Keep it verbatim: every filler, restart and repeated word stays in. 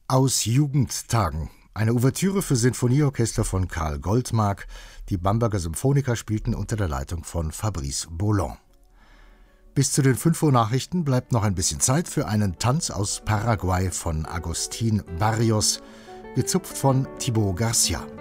Aus Jugendtagen. Eine Ouvertüre für Sinfonieorchester von Karl Goldmark. Die Bamberger Symphoniker spielten unter der Leitung von Fabrice Boland. Bis zu den fünf Uhr Nachrichten bleibt noch ein bisschen Zeit für einen Tanz aus Paraguay von Agustín Barrios, gezupft von Thibaut Garcia.